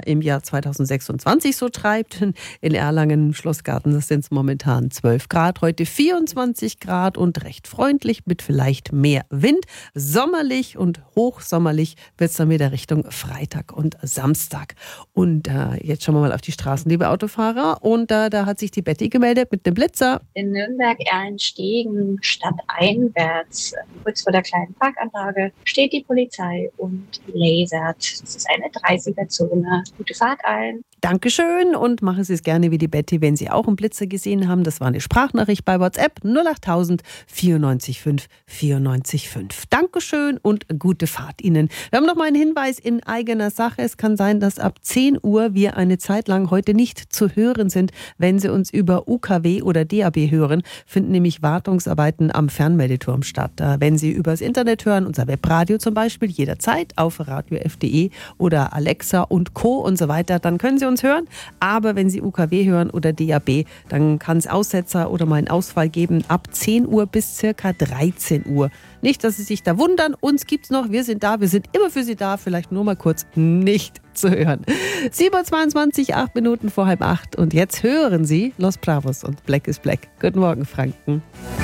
im Jahr 2026 so treibt. In Erlangen im Schlossgarten sind es momentan 12 Grad, heute 24 Grad und recht freundlich mit vielleicht mehr Wind. Sommerlich und hochsommerlich wird es dann wieder Richtung Freitag und Samstag. Und jetzt schauen wir mal auf die Straßen, liebe Autofahrer. Und da hat sich die Betty gemeldet mit dem Blitzer. In Nürnberg-Erlenstegen stadteinwärts, kurz vor der kleinen Parkanlage, steht die Polizei und lasert. Das ist eine 30er-Zone. Gute Fahrt allen. Dankeschön und machen Sie es gerne wie die Betty, wenn Sie auch einen Blitzer gesehen haben. Das war eine Sprachnachricht bei WhatsApp 08000 94 5 94 5. Dankeschön und gute Fahrt Ihnen. Wir haben noch mal einen Hinweis in eigener Sache. Es kann sein, dass ab 10 Uhr wir eine Zeit lang heute nicht zu hören sind, wenn Sie uns über UKW oder DAB hören, finden nämlich Wartungsarbeiten am Fernmeldeturm statt. Wenn Sie übers Internet hören, unser Webradio zum Beispiel, jederzeit auf radiof.de oder Alexa und Co. und so weiter, dann können Sie uns hören. Aber wenn Sie UKW hören oder DAB, dann kann es Aussetzer oder mal einen Ausfall geben ab 10 Uhr bis circa 13 Uhr. Nicht, dass Sie sich da wundern, uns gibt's noch, wir sind da, wir sind immer für Sie da, vielleicht nur mal kurz nicht zu hören. 7:22, 8 Minuten vor 7:30 und jetzt hören Sie Los Bravos und Black is Black. Guten Morgen, Franken.